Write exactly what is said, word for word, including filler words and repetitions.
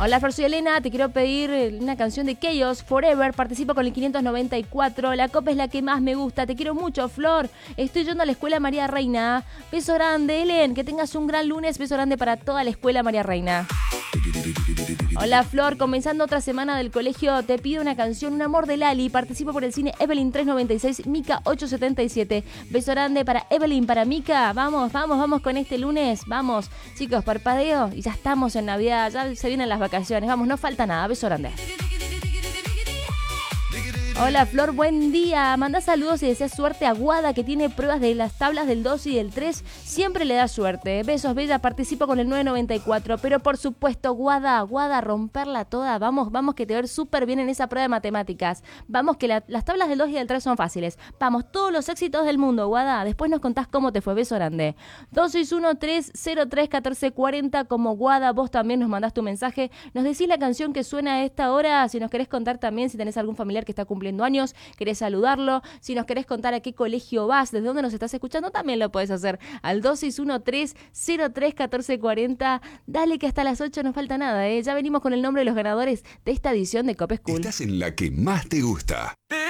Hola, Flor, soy Elena, te quiero pedir una canción de Chaos, Forever, participo con el quinientos noventa y cuatro, la copa es la que más me gusta, te quiero mucho, Flor, estoy yendo a la escuela María Reina, beso grande, Elen, que tengas un gran lunes, beso grande para toda la escuela María Reina. Hola, Flor, comenzando otra semana del colegio, te pido una canción, Un amor de Lali, participo por el cine Evelyn trescientos noventa y seis, Mica ochocientos setenta y siete, beso grande para Evelyn, para Mica, vamos, vamos, vamos con este lunes, vamos, chicos, parpadeo y ya estamos en Navidad, ya se vienen las vacaciones, vamos, no falta nada, beso grande. Hola, Flor, buen día. Manda saludos y deseas suerte a Guada, que tiene pruebas de las tablas del dos y del tres. Siempre le da suerte. Besos, Bella. Participo con el nueve noventa y cuatro. Pero por supuesto, Guada, Guada, romperla toda. Vamos, vamos, que te va a ir súper bien en esa prueba de matemáticas. Vamos, que la, las tablas del dos y del tres son fáciles. Vamos, todos los éxitos del mundo, Guada. Después nos contás cómo te fue. Beso grande. dos seis uno, tres cero tres, uno cuatro cuatro cero. Como Guada, vos también nos mandás tu mensaje. Nos decís la canción que suena a esta hora. Si nos querés contar también, si tenés algún familiar que está cumpliendo años, querés saludarlo, si nos querés contar a qué colegio vas, desde dónde nos estás escuchando, también lo podés hacer al dos seis uno, tres cero tres, uno cuatro cuatro cero. Dale, que hasta las ocho no falta nada, ¿eh? Ya venimos con el nombre de los ganadores de esta edición de Copes Cool. Estás en la que más te gusta.